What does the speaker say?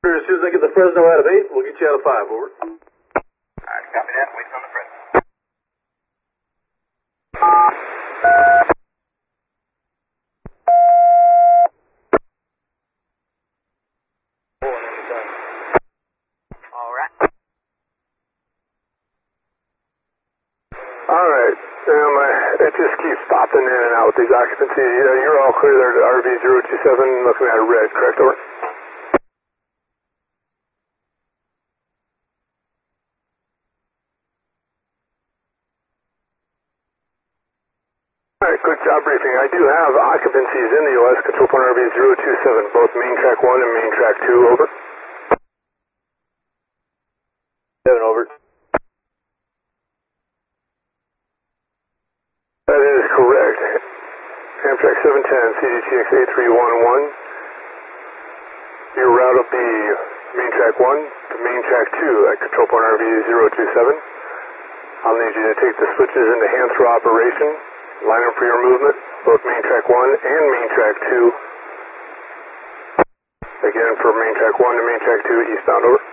As soon as I get the Fresno out of 8, we'll get you out of 5, over. Alright, copy that. Waiting on the Fresno. Alright. Alright, it just keeps popping in and out with these occupancy. You're all clear there to RV027, looking at red, correct, over? Alright, quick job briefing. I do have occupancies in the OS, control point RV027, both main track 1 and main track 2, over. 7, over. That is correct. Amtrak 710, CDTX A311. Your route will be main track 1 to main track 2 at control point RV027. I'll need you to take the switches into hand-throw operation. Line up for your movement, both main track 1 and main track 2. Again, for main track 1 to main track 2, eastbound, over.